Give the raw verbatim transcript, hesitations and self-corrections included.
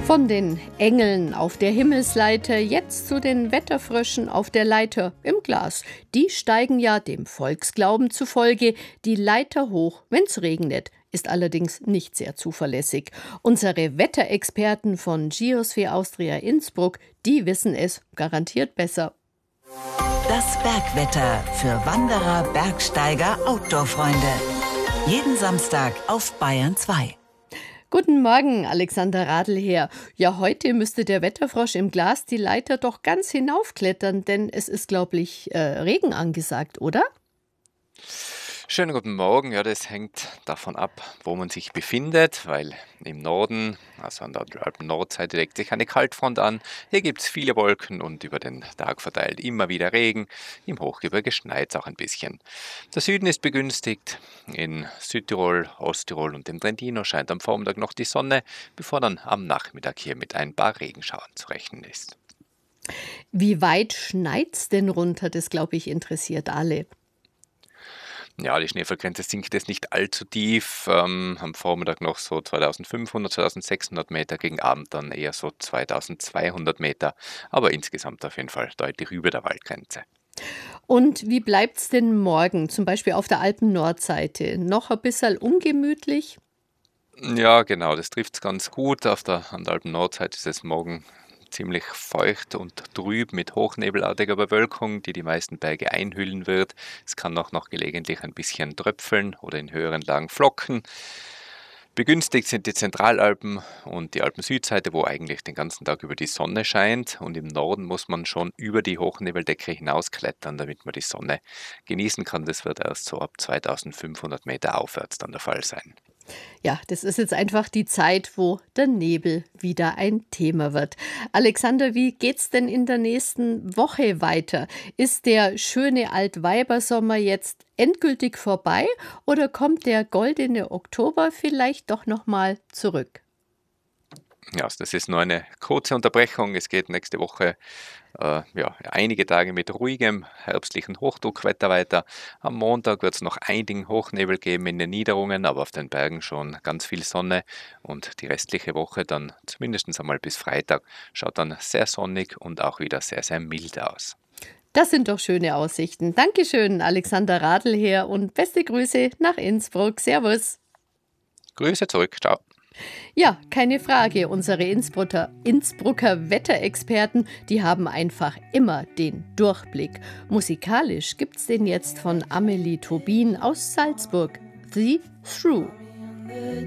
Von den Engeln auf der Himmelsleiter jetzt zu den Wetterfröschen auf der Leiter im Glas. Die steigen ja dem Volksglauben zufolge die Leiter hoch, wenn's regnet. Ist allerdings nicht sehr zuverlässig. Unsere Wetterexperten von Geosphere Austria Innsbruck, die wissen es garantiert besser. Das Bergwetter für Wanderer, Bergsteiger, Outdoor-Freunde. Jeden Samstag auf Bayern zwei. Guten Morgen, Alexander Radl her. Ja, heute müsste der Wetterfrosch im Glas die Leiter doch ganz hinaufklettern, denn es ist, glaube ich, äh, Regen angesagt, oder? Schönen guten Morgen. Ja, das hängt davon ab, wo man sich befindet, weil im Norden, also an der Alpen-Nordseite, legt sich eine Kaltfront an. Hier gibt es viele Wolken und über den Tag verteilt immer wieder Regen. Im Hochgebirge schneit es auch ein bisschen. Der Süden ist begünstigt. In Südtirol, Osttirol und dem Trentino scheint am Vormittag noch die Sonne, bevor dann am Nachmittag hier mit ein paar Regenschauern zu rechnen ist. Wie weit schneit's denn runter? Das, glaube ich, interessiert alle. Ja, die Schneefallgrenze sinkt jetzt nicht allzu tief. Ähm, am Vormittag noch so zweitausendfünfhundert, zweitausendsechshundert Meter, gegen Abend dann eher so zweitausendzweihundert Meter. Aber insgesamt auf jeden Fall deutlich über der Waldgrenze. Und wie bleibt's denn morgen, zum Beispiel auf der Alpen-Nordseite? Noch ein bisschen ungemütlich? Ja, genau, das trifft es ganz gut. Auf der, an der Alpen-Nordseite ist es morgen ziemlich feucht und trüb mit hochnebelartiger Bewölkung, die die meisten Berge einhüllen wird. Es kann auch noch gelegentlich ein bisschen tröpfeln oder in höheren Lagen flocken. Begünstigt sind die Zentralalpen und die Alpen-Südseite, wo eigentlich den ganzen Tag über die Sonne scheint. Und im Norden muss man schon über die Hochnebeldecke hinausklettern, damit man die Sonne genießen kann. Das wird erst so ab zweitausendfünfhundert Meter aufwärts dann der Fall sein. Ja, das ist jetzt einfach die Zeit, wo der Nebel wieder ein Thema wird. Alexander, wie geht's denn in der nächsten Woche weiter? Ist der schöne Altweibersommer jetzt endgültig vorbei oder kommt der goldene Oktober vielleicht doch nochmal zurück? Ja, also das ist nur eine kurze Unterbrechung. Es geht nächste Woche äh, ja, einige Tage mit ruhigem herbstlichen Hochdruckwetter weiter. Am Montag wird es noch einigen Hochnebel geben in den Niederungen, aber auf den Bergen schon ganz viel Sonne. Und die restliche Woche dann zumindest einmal bis Freitag schaut dann sehr sonnig und auch wieder sehr, sehr mild aus. Das sind doch schöne Aussichten. Dankeschön, Alexander Radl her und beste Grüße nach Innsbruck. Servus. Grüße zurück. Ciao. Ja, keine Frage. Unsere Innsbrucker, Innsbrucker Wetterexperten, die haben einfach immer den Durchblick. Musikalisch gibt's den jetzt von Amelie Tobin aus Salzburg. The Through.